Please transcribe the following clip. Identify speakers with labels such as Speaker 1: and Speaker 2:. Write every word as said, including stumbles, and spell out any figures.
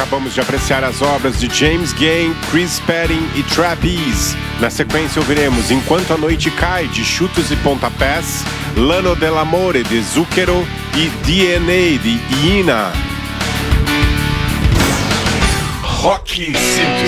Speaker 1: acabamos de apreciar as obras de James Gain, Chris Spedding e Trapeze. Na sequência ouviremos Enquanto a Noite Cai, de Chutos e Pontapés, L'Anno dell'Amore, de Zucchero e D N A, de Ina.
Speaker 2: Rock cento